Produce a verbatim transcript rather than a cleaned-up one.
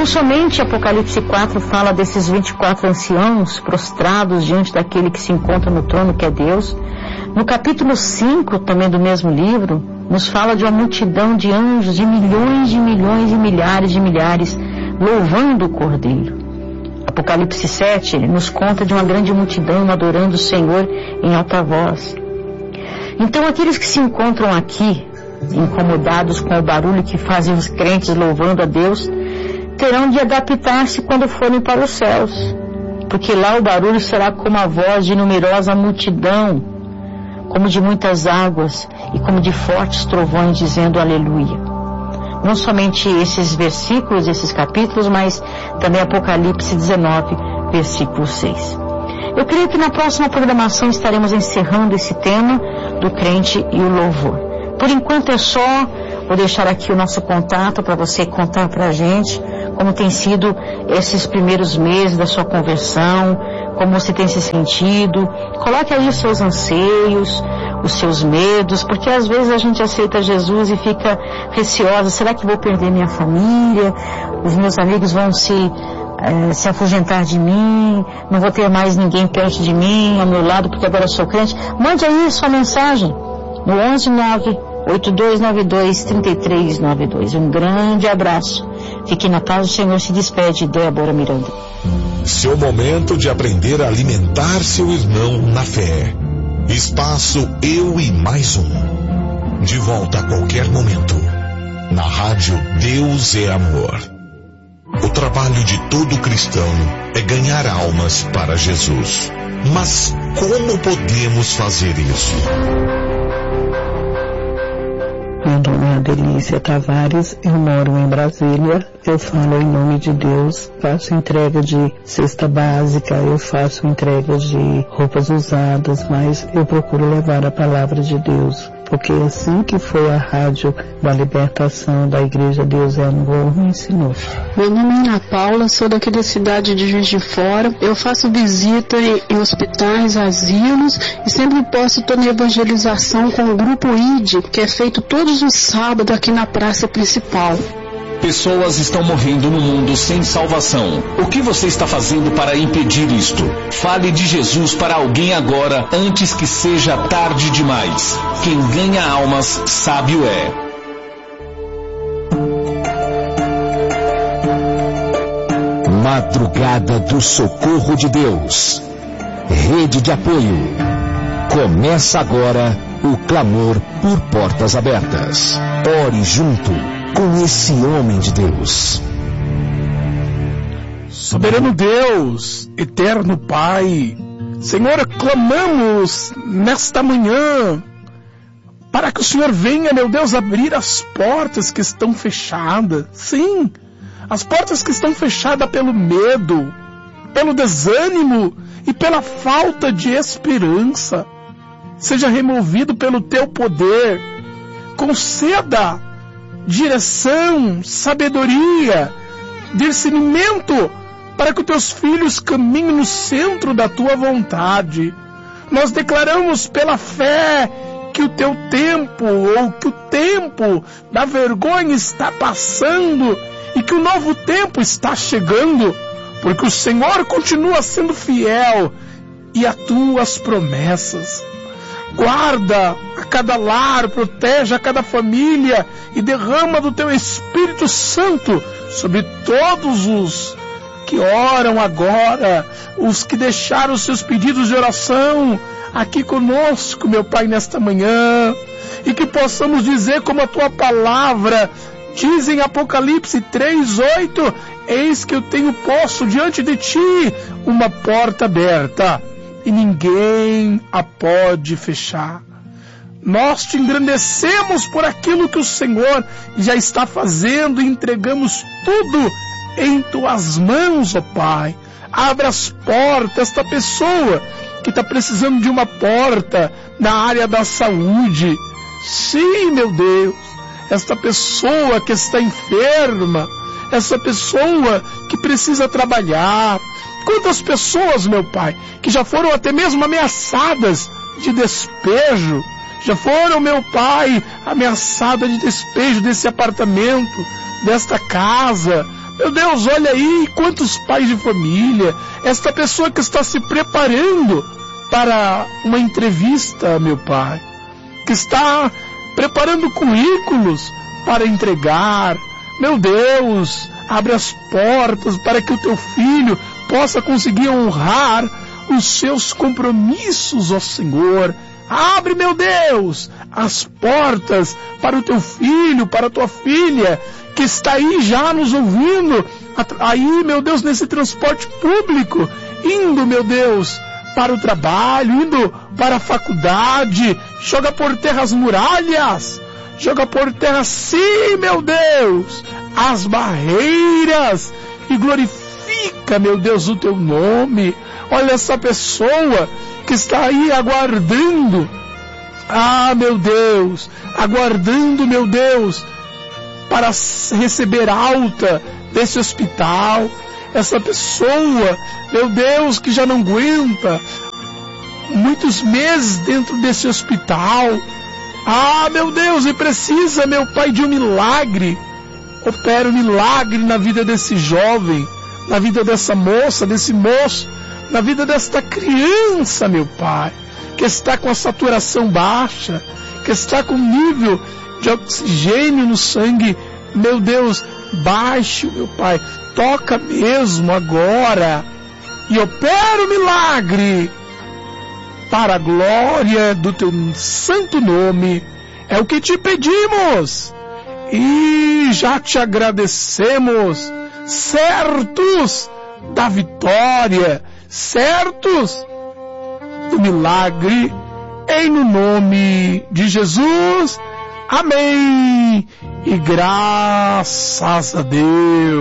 Não somente Apocalipse quatro fala desses vinte e quatro anciãos prostrados diante daquele que se encontra no trono, que é Deus. No capítulo cinco, também do mesmo livro, nos fala de uma multidão de anjos, de milhões de milhões e milhares de milhares, louvando o Cordeiro. Apocalipse sete nos conta de uma grande multidão adorando o Senhor em alta voz. Então aqueles que se encontram aqui, incomodados com o barulho que fazem os crentes louvando a Deus, terão de adaptar-se quando forem para os céus, porque lá o barulho será como a voz de numerosa multidão, como de muitas águas e como de fortes trovões, dizendo aleluia. Não somente esses versículos, esses capítulos, mas também Apocalipse dezenove, versículo seis. Eu creio que na próxima programação estaremos encerrando esse tema do crente e o louvor. Por enquanto é só, vou deixar aqui o nosso contato para você contar para a gente como tem sido esses primeiros meses da sua conversão, como você tem se sentido. Coloque aí os seus anseios, os seus medos, porque às vezes a gente aceita Jesus e fica receosa, será que vou perder minha família? Os meus amigos vão se, eh, se afugentar de mim, não vou ter mais ninguém perto de mim, ao meu lado, porque agora eu sou crente. Mande aí sua mensagem no onze nove oito dois nove dois três três nove dois. Um grande abraço. Fique na paz, o Senhor se despede. Débora Miranda. Seu momento de aprender a alimentar seu irmão na fé. Espaço Eu e Mais Um. De volta a qualquer momento. Na rádio Deus é Amor. O trabalho de todo cristão é ganhar almas para Jesus. Mas como podemos fazer isso? Meu nome é Adelícia Tavares, eu moro em Brasília, eu falo em nome de Deus, faço entrega de cesta básica, eu faço entrega de roupas usadas, mas eu procuro levar a palavra de Deus, porque assim que foi a rádio da libertação da Igreja Deus é Amor me ensinou. Meu nome é Ana Paula, sou daqui da cidade de Juiz de Fora, eu faço visita em, em hospitais, asilos e sempre posto estou na evangelização com o grupo I D, que é feito todos os sábados aqui na praça principal. Pessoas estão morrendo no mundo sem salvação. O que você está fazendo para impedir isto? Fale de Jesus para alguém agora, antes que seja tarde demais. Quem ganha almas, sábio é. Madrugada do Socorro de Deus. Rede de apoio. Começa agora o clamor por portas abertas. Ore junto com esse homem de Deus. Soberano Deus, eterno Pai, Senhor, clamamos nesta manhã para que o Senhor venha, meu Deus, abrir as portas que estão fechadas. Sim, as portas que estão fechadas pelo medo, pelo desânimo e pela falta de esperança. Seja removido pelo teu poder. Conceda direção, sabedoria, discernimento para que os teus filhos caminhem no centro da tua vontade. Nós declaramos pela fé que o teu tempo, ou que o tempo da vergonha está passando e que o novo tempo está chegando, porque o Senhor continua sendo fiel e as tuas promessas. Guarda a cada lar, protege a cada família e derrama do teu Espírito Santo sobre todos os que oram agora, os que deixaram os seus pedidos de oração aqui conosco, meu Pai, nesta manhã, e que possamos dizer como a tua palavra diz em Apocalipse três, oito, eis que eu tenho posto diante de ti uma porta aberta e ninguém a pode fechar. Nós te engrandecemos por aquilo que o Senhor já está fazendo e entregamos tudo em tuas mãos, ó Pai. Abra as portas, esta pessoa que está precisando de uma porta na área da saúde. Sim, meu Deus, esta pessoa que está enferma, essa pessoa que precisa trabalhar. Quantas pessoas, meu Pai, que já foram até mesmo ameaçadas de despejo, já foram, meu Pai, ameaçadas de despejo desse apartamento. desta casa. Meu Deus, olha aí quantos pais de família, esta pessoa que está se preparando para uma entrevista, meu Pai, que está preparando currículos para entregar. Meu Deus, abre as portas para que o teu filho possa conseguir honrar os seus compromissos, ó Senhor. Abre, meu Deus, as portas para o teu filho, para a tua filha, que está aí já nos ouvindo, aí, meu Deus, nesse transporte público, indo, meu Deus, para o trabalho, indo para a faculdade. Joga por terra as muralhas, joga por terra, sim, meu Deus, as barreiras, e glorifica, meu Deus, o teu nome. Olha essa pessoa que está aí aguardando, ah, meu Deus, aguardando, meu Deus, para receber alta desse hospital. Essa pessoa, meu Deus, que já não aguenta muitos meses dentro desse hospital. Ah, meu Deus, e precisa, meu Pai, de um milagre. Opera um milagre na vida desse jovem, na vida dessa moça, desse moço, na vida desta criança, meu Pai, que está com a saturação baixa, que está com nível de oxigênio no sangue, meu Deus, baixo, meu Pai. Toca mesmo agora e opera o milagre para a glória do teu santo nome. É o que te pedimos e já te agradecemos, certos da vitória, certos do milagre, em no nome de Jesus. Amém. E graças a Deus.